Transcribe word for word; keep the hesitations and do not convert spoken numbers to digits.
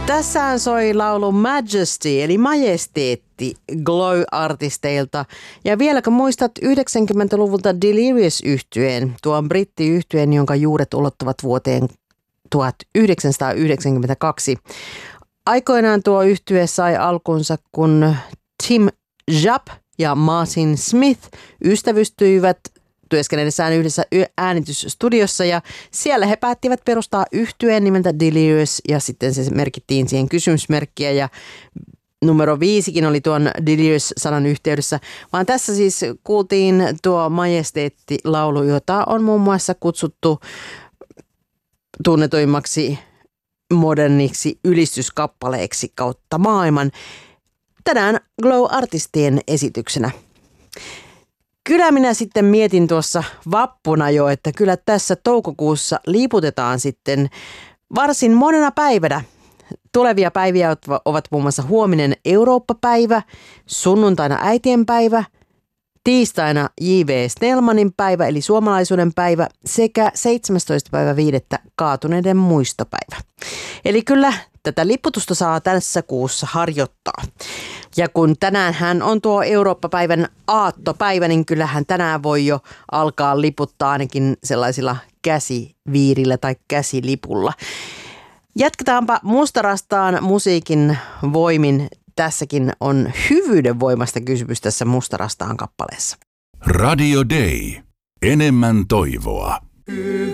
Tässähän soi laulu Majesty, eli majesteetti Glow-artisteilta. Ja vieläkö muistat yhdeksänkymmentäluvulta Delirious-yhtyeen, tuon brittiyhtyeen, jonka juuret ulottuvat vuoteen tuhatyhdeksänsataayhdeksänkymmentäkaksi. Aikoinaan tuo yhtye sai alkunsa, kun Tim Japp ja Martin Smith ystävystyivät työskennellessään yhdessä äänitysstudiossa, ja siellä he päättivät perustaa yhtyeen nimeltä Delirious, ja sitten se merkittiin siihen kysymysmerkkiä, ja numero viisikin oli tuon Delirious-sanan yhteydessä, vaan tässä siis kuultiin tuo majesteetti-laulu, jota on muun muassa kutsuttu tunnetuimmaksi moderniksi ylistyskappaleeksi kautta maailman. Tänään Glow-artistien esityksenä. Kyllä minä sitten mietin tuossa vappuna jo, että kyllä tässä toukokuussa liputetaan sitten varsin monena päivänä. Tulevia päiviä ovat muun muassa huominen Eurooppa-päivä, sunnuntaina äitienpäivä, tiistaina J V Snellmanin päivä eli suomalaisuuden päivä sekä seitsemästoista päivä viidettä kaatuneiden muistopäivä. Eli kyllä tätä liputusta saa tässä kuussa harjoittaa. Ja kun tänään hän on tuo Eurooppa-päivän aattopäivä, niin kyllähän tänään voi jo alkaa liputtaa ainakin sellaisilla käsiviirillä tai käsilipulla. Jatketaanpa Mustarastaan musiikin voimin. Tässäkin on hyvyyden voimasta kysymys tässä Mustarastaan kappaleessa. Radio Day. Enemmän toivoa.